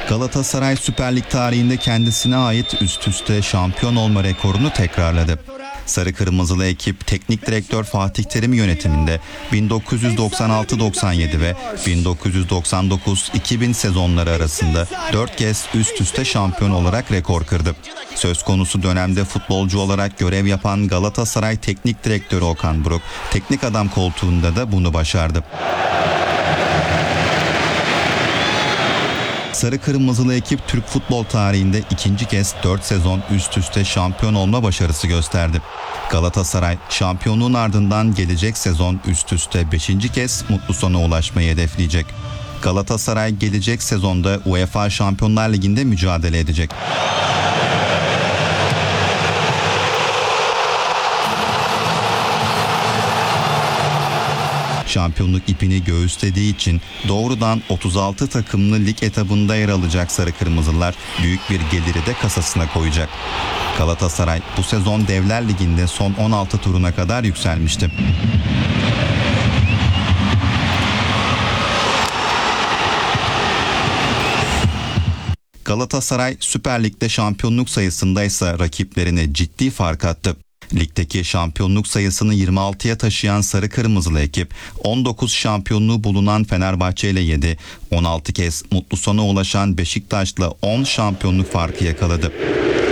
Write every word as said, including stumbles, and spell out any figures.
Galatasaray Süper Lig tarihinde kendisine ait üst üste şampiyon olma rekorunu tekrarladı. Sarı Kırmızılı ekip teknik direktör Fatih Terim yönetiminde bin dokuz yüz doksan altı doksan yedi ve bin dokuz yüz doksan dokuz iki bin sezonları arasında dört kez üst üste şampiyon olarak rekor kırdı. Söz konusu dönemde futbolcu olarak görev yapan Galatasaray Teknik Direktörü Okan Buruk, teknik adam koltuğunda da bunu başardı. Sarı Kırmızılı ekip Türk futbol tarihinde ikinci kez dört sezon üst üste şampiyon olma başarısı gösterdi. Galatasaray şampiyonluğun ardından gelecek sezon üst üste beşinci kez mutlu sona ulaşmayı hedefleyecek. Galatasaray gelecek sezonda UEFA Şampiyonlar Ligi'nde mücadele edecek. Şampiyonluk ipini göğüslediği için doğrudan otuz altı takımlı lig etabında yer alacak Sarı Kırmızılar büyük bir geliri de kasasına koyacak. Galatasaray bu sezon Devler Ligi'nde son on altı turuna kadar yükselmişti. Galatasaray Süper Lig'de şampiyonluk sayısında ise rakiplerine ciddi fark attı. Ligdeki şampiyonluk sayısını yirmi altıya taşıyan Sarı Kırmızılı ekip on dokuz şampiyonluğu bulunan Fenerbahçe ile yedi, on altı kez mutlu sona ulaşan Beşiktaş'la on şampiyonluk farkı yakaladı.